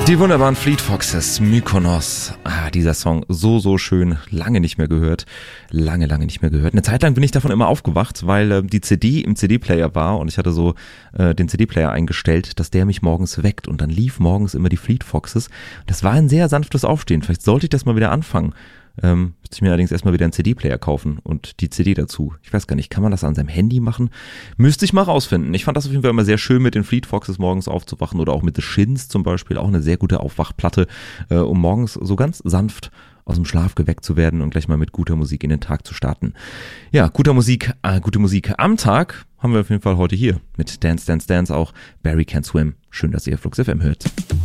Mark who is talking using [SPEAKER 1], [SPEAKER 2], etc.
[SPEAKER 1] Die wunderbaren Fleet Foxes, Mykonos. Dieser Song, so schön, lange nicht mehr gehört. Lange nicht mehr gehört. Eine Zeit lang bin ich davon immer aufgewacht, weil die CD im CD-Player war und ich hatte so den CD-Player eingestellt, dass der mich morgens weckt und dann lief morgens immer die Fleet Foxes. Das war ein sehr sanftes Aufstehen. Vielleicht sollte ich das mal wieder anfangen. Müsste ich mir allerdings erstmal wieder einen CD-Player kaufen und die CD dazu. Ich weiß gar nicht, kann man das an seinem Handy machen? Müsste ich mal rausfinden. Ich fand das auf jeden Fall immer sehr schön, mit den Fleet Foxes morgens aufzuwachen oder auch mit The Shins zum Beispiel, auch eine sehr gute Aufwachplatte, um morgens so ganz sanft aus dem Schlaf geweckt zu werden und gleich mal mit guter Musik in den Tag zu starten. Ja, gute Musik am Tag haben wir auf jeden Fall heute hier mit Dance, Dance, Dance auch Barry Can't Swim. Schön, dass ihr Flux FM hört.